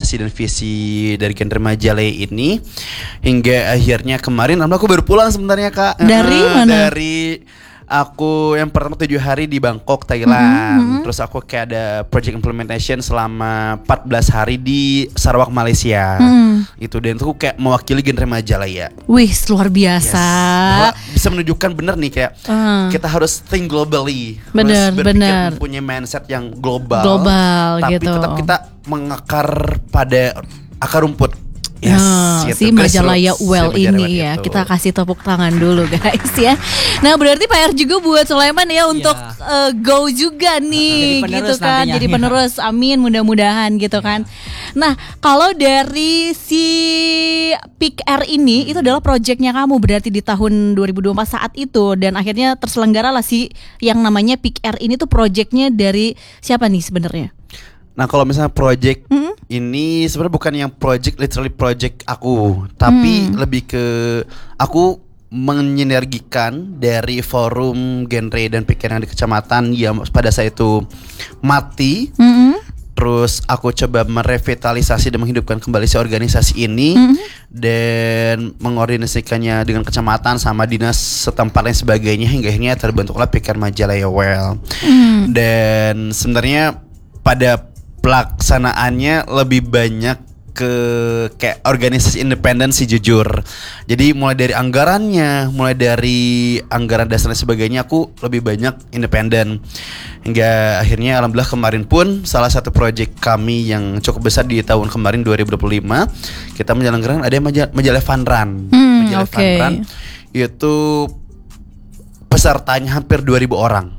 dan visi dari genre majalah ini, hingga akhirnya kemarin aku baru pulang sebenarnya Kak. Dari mana? Dari aku yang pertama 7 hari di Bangkok, Thailand. Terus aku kayak ada project implementation selama 14 hari di Sarawak, Malaysia. Itu dan itu kayak mewakili genre majalah ya. Wih, luar biasa. Bahwa bisa menunjukkan bener nih kayak kita harus think globally. Bener, harus berpikir bener. punya mindset yang global. Global tapi gitu. tetap kita mengakar pada akar rumput. Si Majalaya Well ini ya, itu. kita kasih tepuk tangan dulu guys ya. Nah berarti PR juga buat Sulaiman ya untuk go juga nih Jadi gitu penerus kan, nantinya. jadi penerus, amin mudah-mudahan gitu kan. Nah kalau dari si Peak Air ini itu adalah proyeknya kamu berarti di tahun 2024 saat itu, dan akhirnya terselenggara lah si yang namanya Peak Air ini tuh proyeknya dari siapa nih sebenarnya? Nah kalau misalnya project ini sebenarnya bukan yang literally project aku, tapi lebih ke aku menyinergikan dari forum genre dan pikiran di kecamatan yang pada saat itu mati. Terus aku coba merevitalisasi dan menghidupkan kembali si organisasi ini dan mengordinasikannya dengan kecamatan sama dinas setempat dan sebagainya, hingga akhirnya terbentuklah Pikir Majalaya Well. Dan sebenarnya pada pelaksanaannya lebih banyak ke kayak organisasi independen sih jujur. Jadi mulai dari anggarannya, mulai dari anggaran dasar dan sebagainya aku lebih banyak independen. Hingga akhirnya alhamdulillah kemarin pun salah satu proyek kami yang cukup besar di tahun kemarin 2025 kita menyelenggarakan ada majalah Fun Run. Majalah Fun Run itu pesertanya hampir 2.000 orang.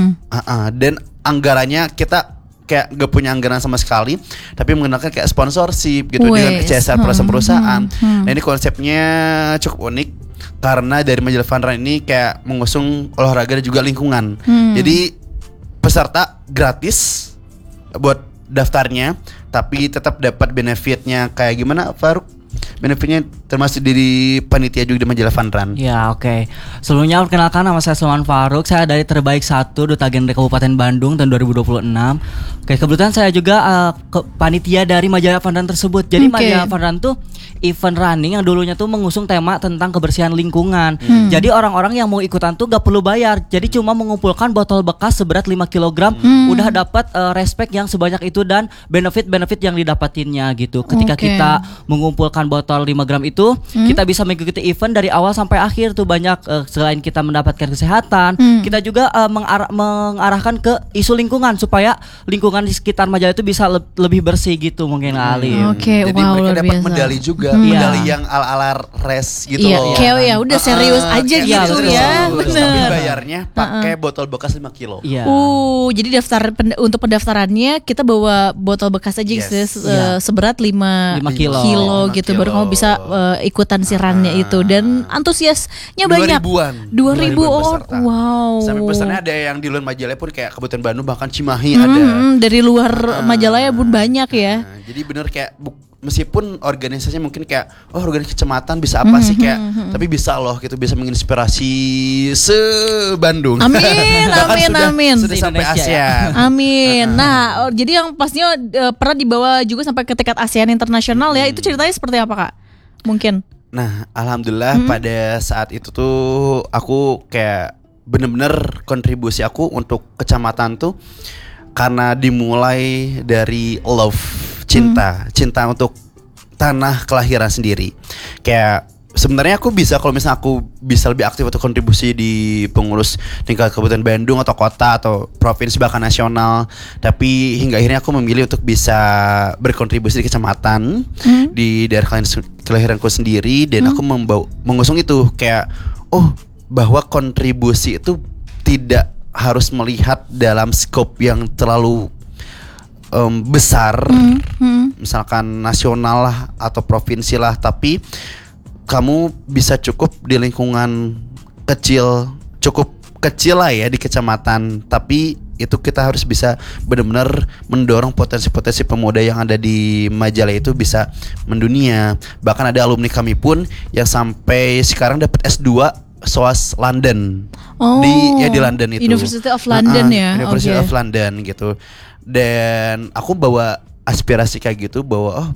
Dan anggarannya kita kayak gak punya anggaran sama sekali, tapi menggunakan kayak sponsorship gitu dengan CSR perusahaan. Nah ini konsepnya cukup unik karena dari majalah Fun Run ini kayak mengusung olahraga dan juga lingkungan. Jadi peserta gratis buat daftarnya, tapi tetap dapat benefitnya. Kayak gimana Faruk? Benefitnya termasuk dari panitia juga di majalah Fun Run. Ya oke. Sebelumnya perkenalkan, nama saya Sulaiman Faruk. Saya dari Terbaik 1 Duta Genre Kabupaten Bandung tahun 2026. Oke, kebetulan saya juga panitia dari majalah Fun Run tersebut. Jadi majalah Fun Run tuh event running yang dulunya tuh mengusung tema tentang kebersihan lingkungan. Jadi orang-orang yang mau ikutan tuh gak perlu bayar. Jadi cuma mengumpulkan botol bekas seberat 5 kg udah dapat respect yang sebanyak itu dan benefit-benefit yang didapatinnya gitu. Ketika kita mengumpulkan botol 5 gram itu, kita bisa mengikuti event dari awal sampai akhir tuh banyak. Selain kita mendapatkan kesehatan, kita juga mengarahkan ke isu lingkungan supaya lingkungan di sekitar majalah itu bisa lebih bersih gitu mungkin Ali. Jadi mereka dapat medali juga, medali yang ala-ala race gitu loh. Kayak ya udah serius aja gitu ya. Tapi bayarnya pakai botol bekas 5 kilo. Jadi untuk pendaftarannya kita bawa botol bekas aja seberat 5 kilo gitu, baru kamu bisa ikutan si runnya itu, dan antusiasnya banyak. 2.000 orang. Wow. Sampai pesannya ada yang di luar Majalaya pun kayak Kabupaten Bandung, bahkan Cimahi ada. Dari luar Majalaya pun banyak ya. Jadi bener kayak meskipun organisasinya mungkin kayak organisasi kecamatan bisa apa sih kayak, tapi bisa loh gitu, bisa menginspirasi se-Bandung. Amin. Sudah sampai ASEAN. Amin. Nah, jadi yang pastinya pernah dibawa juga sampai ke tingkat ASEAN internasional ya. Itu ceritanya seperti apa Kak? Mungkin. Nah, alhamdulillah pada saat itu tuh aku kayak bener-bener kontribusi aku untuk kecamatan tuh karena dimulai dari love, cinta untuk tanah kelahiran sendiri. Kayak sebenarnya aku bisa, kalau misalnya aku bisa lebih aktif untuk kontribusi di pengurus tingkat Kabupaten Bandung atau kota atau provinsi bahkan nasional, tapi hingga akhirnya aku memilih untuk bisa berkontribusi di kecamatan di daerah kelahiranku sendiri, dan aku mengusung itu kayak bahwa kontribusi itu tidak harus melihat dalam skop yang terlalu besar, misalkan nasional lah atau provinsi lah, tapi kamu bisa cukup di lingkungan kecil, cukup kecil lah ya di kecamatan, tapi itu kita harus bisa benar-benar mendorong potensi-potensi pemuda yang ada di majalah itu bisa mendunia. Bahkan ada alumni kami pun yang sampai sekarang dapat S2 SOAS London di London itu, University of London University of London gitu. Dan aku bawa aspirasi kayak gitu, bahwa